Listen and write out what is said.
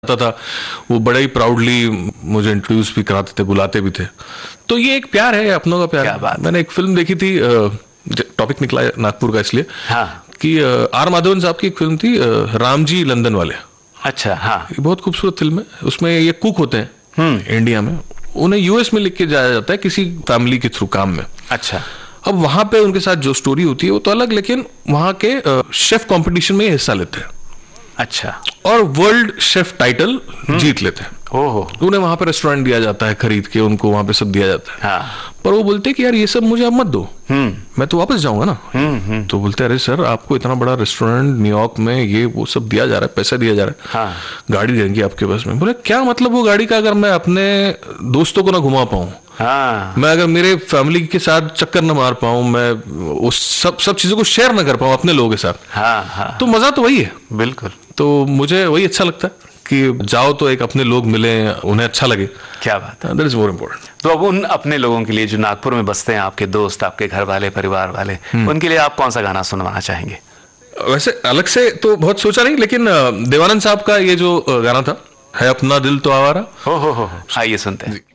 आता था वो बड़ा ही प्राउडली मुझे इंट्रोड्यूस भी कराते थे, बुलाते भी थे। तो ये एक प्यार है, अपनों का प्यार क्या है। बात। मैंने एक फिल्म देखी थी, टॉपिक निकला है नागपुर का इसलिए, हाँ। कि आर माधवन साहब की एक फिल्म थी राम जी लंदन वाले। अच्छा। हाँ। ये बहुत खूबसूरत फिल्म है। उसमें ये कुक होते हैं इंडिया में, उन्हें यूएस में लिख के जाया जाता है किसी फैमिली के थ्रू काम में। अच्छा। अब वहां पे उनके साथ जो स्टोरी होती है वो तो अलग, लेकिन वहां के शेफ कंपटीशन में ये हिस्सा लेते हैं। अच्छा। और वर्ल्ड शेफ टाइटल जीत लेते हैं। ओहो। उन्हें वहां पे रेस्टोरेंट दिया जाता है खरीद के, उनको वहां पे सब दिया जाता है। हाँ। पर वो बोलते हैं कि यार ये सब मुझे अब मत दो, मैं तो वापस जाऊंगा ना। तो बोलते हैं अरे सर, आपको इतना बड़ा रेस्टोरेंट न्यूयॉर्क में ये वो सब दिया जा रहा है, पैसा दिया जा रहा है, हाँ। गाड़ी देंगे आपके बस में। बोले क्या मतलब वो गाड़ी का, अगर मैं अपने दोस्तों को ना घुमा पाऊं, हाँ। मैं अगर मेरे फैमिली के साथ चक्कर न मार पाऊं, मैं उस सब चीजों को शेयर न कर पाऊं अपने लोगों के साथ, हाँ। हाँ। तो मजा तो वही है। बिल्कुल। तो मुझे वही अच्छा लगता है कि जाओ तो एक अपने लोग मिले, उन्हें अच्छा लगे। क्या बात है। That is more important. तो अब उन अपने लोगों के लिए जो नागपुर में बसते हैं, आपके दोस्त, आपके घर वाले, परिवार वाले, उनके लिए आप कौन सा गाना सुनवाना चाहेंगे? वैसे अलग से तो बहुत सोचा नहीं, लेकिन देवानंद साहब का ये जो गाना था, है अपना दिल तो आवारा। हो आइए सुनते हैं।